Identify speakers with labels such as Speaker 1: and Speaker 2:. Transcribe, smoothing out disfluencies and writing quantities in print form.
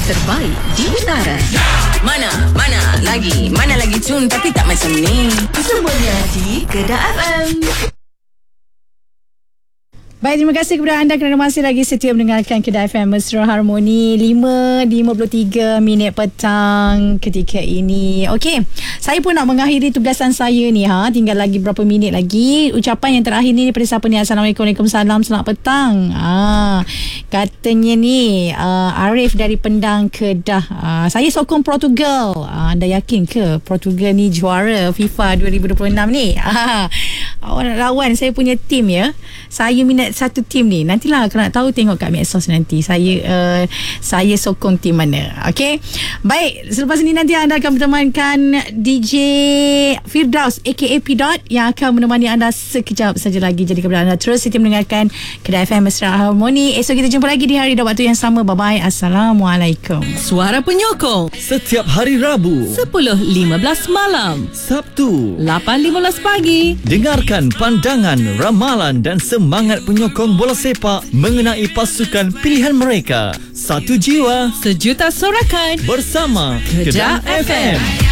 Speaker 1: terbaik di utara. Mana lagi cun tapi tak macam ni. Semuanya di Kedah FM.
Speaker 2: Baik, terima kasih kepada anda kerana masih lagi setia mendengarkan Kedah FM Mesra Harmoni. 5:53 petang ketika ini. Okey, saya pun nak mengakhiri tugasan saya ni. Tinggal lagi berapa minit lagi. Ucapan yang terakhir ni daripada siapa ni? Assalamualaikum, Waalaikumsalam, selamat petang. Katanya ni Arif dari Pendang, Kedah. Saya sokong Portugal. Anda yakin ke Portugal ni juara FIFA 2026 ni? Awak nak lawan saya punya tim ya. Saya minat satu tim ni. Nantilah kalau nak tahu tengok kat medsos nanti. Saya sokong tim mana. Okey. Baik, selepas ini nanti anda akan bertemankan DJ Firdaus aka P. yang akan menemani anda sekejap saja lagi. Jadi kepada anda terus setia mendengarkan Kedah FM Mesra Harmoni. Esok kita jumpa lagi di hari dan waktu yang sama. Bye bye. Assalamualaikum.
Speaker 3: Suara Penyokong
Speaker 4: setiap hari Rabu
Speaker 3: 10.15 malam,
Speaker 4: Sabtu
Speaker 3: 8.15 pagi.
Speaker 4: Dengarkan pandangan, ramalan dan semangat penyokong bola sepak mengenai pasukan pilihan mereka. Satu jiwa,
Speaker 3: sejuta sorakan
Speaker 4: bersama Kedah FM.